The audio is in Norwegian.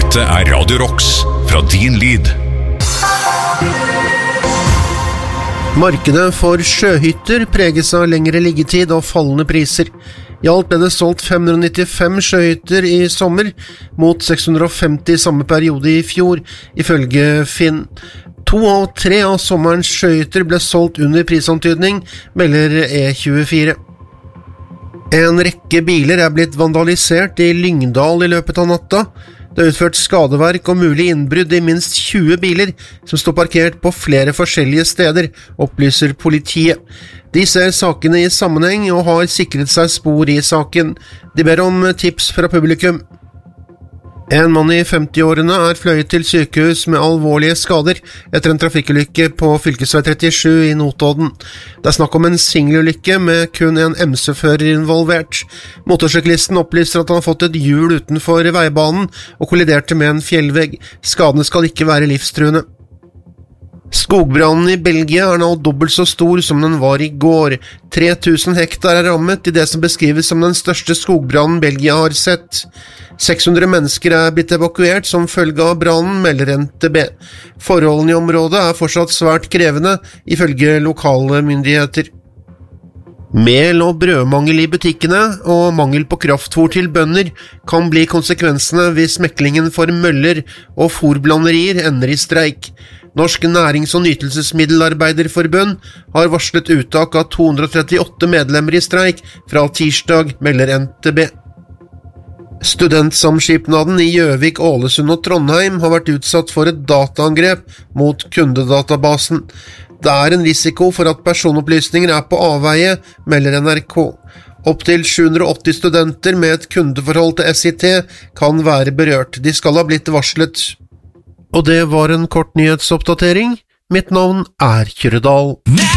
Dette Radio Rocks fra Din Lyd. Markedet for sjøhytter preges av lengre liggetid og fallende priser. I alt ble det solgt 595 sjøhytter i sommer, mot 650 i samme periode i fjor, ifølge Finn. 2 av 3 av sommerens sjøhytter ble solgt under prisantydning, melder E24. En rekke biler er blitt vandalisert i Lyngdal i løpet av natta. Det er utført skadeverk og mulig innbrudd i minst 20 biler som står parkert på flere forskjellige steder, opplyser politiet. De ser sakene i sammenheng og har sikret seg spor i saken. De ber om tips fra publikum. En mann i 50-årene er fløyet til sykehus med alvorlige skader etter en trafikkulykke på fylkesvei 37 i Notodden. Det er snakk om en singelulykke med kun en MC-fører involvert. Motorsyklisten opplyser at han har fått et hjul utenfor veibanen og kolliderte med en fjellvegg. Skadene skal ikke være livstruende. Skogbrannen i Belgia er nå dobbelt så stor som den var i går. 3000 hektar er rammet i det som beskrives som den største skogbrannen Belgia har sett. 600 mennesker er blitt evakuert som følge av brannen, melder NTB. Forholdene i området er fortsatt svært krevende, ifølge lokale myndigheter. Mel- og brødmangel i butikkene og mangel på kraftfôr til bønder kan bli konsekvensene hvis meklingen for møller og fôrblanderier ender i streik. Norsk Nærings- og Nytelsesmiddelarbeiderforbund har varslet uttak av 238 medlemmer i streik fra tirsdag, melder NTB. Studentsamskipnaden i Gjøvik, Ålesund og Trondheim har vært utsatt for et dataangrep mot kundedatabasen. Det er en risiko for at personopplysninger er på avveie, melder NRK. Opp til 780 studenter med et kundeforhold til SIT kan være berørt. De skal ha blitt varslet. Og det var en kort nyhetsoppdatering. Mitt navn er Kyrre Dahl.